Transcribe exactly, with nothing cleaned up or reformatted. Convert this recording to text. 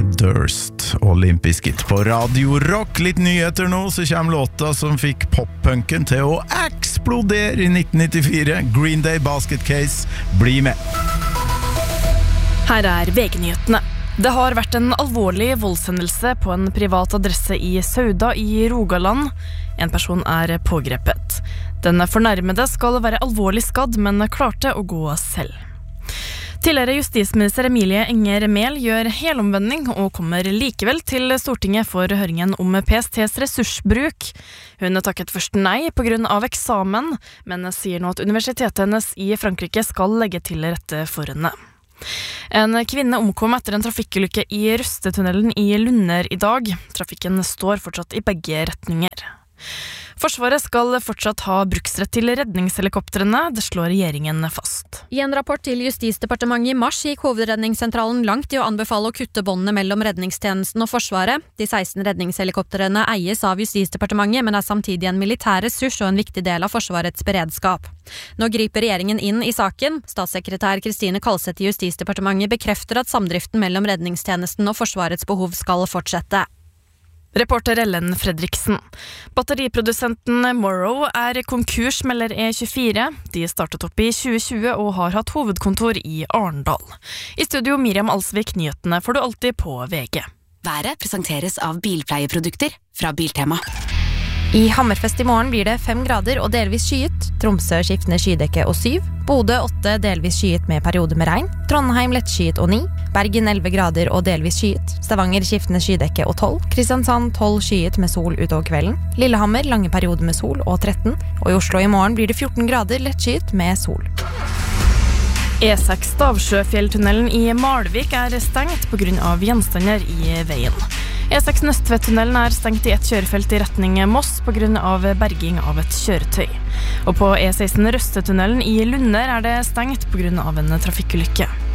Durst og Limp Bizkit på Radio Rock. Litt nyheter nå, så kommer låta som fikk pop-punken til å eksplodere i nitten nittifire. Green Day Basket Case. Bli med! Her er V G-nyhetene. Det har vært en alvorlig voldshendelse på en privat adresse i Sauda i Rogaland. En person er pågrepet. Den fornærmede skal være alvorlig skadd, men klarte å gå selv. Tidligere justisminister Emilie Enger Mehl gjør helomvending og kommer likevel til Stortinget for høringen om P S T's ressursbruk. Hun takket først nei på grunn av eksamen, men sier nå at universitetet hennes i Frankrike skal legge til rette for henne. En kvinne omkom etter en trafikkulykke i Røstetunnelen i Lunner i dag. Trafikken står fortsatt i begge retninger. Forsvaret skal fortsatt ha bruksrett til redningshelikoptrene, det slår regjeringen fast. I en rapport til Justisdepartementet i mars gikk Hovedredningssentralen langt i å anbefale å kutte båndene mellom redningstjenesten og Forsvaret. De seksten redningshelikoptrene eies av Justisdepartementet, men er samtidig en militær ressurs og en viktig del av Forsvarets beredskap. Nå griper regjeringen inn i saken. Statssekretær Kristine Kalseth i Justisdepartementet bekrefter at samdriften mellom redningstjenesten og Forsvarets behov skal fortsette. Reporter Ellen Fredriksen. Batteriprodusenten Morrow er konkurs, melder E tjuefire. De startet opp i tjue tjue og har hatt hovedkontor i Arendal. I studio Miriam Alsvik, nyhetene får du alltid på V G. Været presenteres av bilpleieprodukter fra Biltema. I Hammerfest i morgen blir det fem grader og delvis skyet. Tromsø skiftende skydekke og syv. Bodø åtte delvis skyet med periode med regn. Trondheim lettskyet og ni. Bergen elleve grader og delvis skyet. Stavanger skiftende skydekke og tolv. Kristiansand tolv skyet med sol utover kvelden. Lillehammer lange perioder med sol og tretten. Og i Oslo i morgen blir det fjorten grader lettskyet med sol. E seks Stavsjøfjelltunnelen i Malvik er stengt på grunn av gjenstander i veien. E seks Nøstvedtunnelen er stengt i et kjørefelt i retning Moss på grunn av berging av et kjøretøy. Og på E seksten Røstetunnelen i Lunner er det stengt på grunn av en trafikkulykke.